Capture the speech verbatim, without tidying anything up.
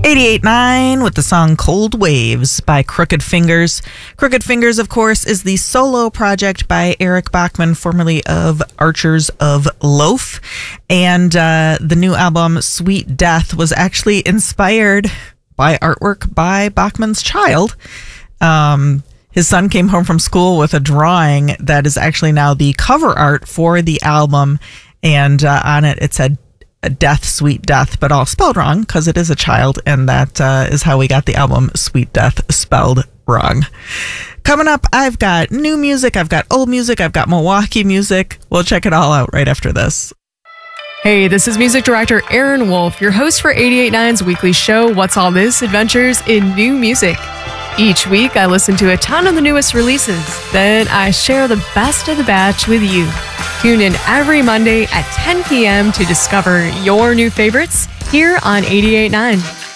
eighty-eight point nine with the song Cold Waves by Crooked Fingers. Crooked Fingers, of course, is the solo project by Eric Bachman, formerly of Archers of Loaf. And uh, the new album, Sweet Death, was actually inspired by artwork by Bachman's child. Um, his son came home from school with a drawing that is actually now the cover art for the album. And uh, on it, it said, Death, Sweet Death, but all spelled wrong because it is a child, and that uh, is how we got the album Sweet Death spelled wrong. Coming up, I've got new music, I've got old music, I've got Milwaukee music. We'll check it all out right after this. Hey, this is music director Aaron Wolf, your host for eighty-eight point nine's weekly show, What's All This? Adventures in New Music. Each week, I listen to a ton of the newest releases. Then I share the best of the batch with you. Tune in every Monday at ten p.m. to discover your new favorites here on eighty-eight point nine.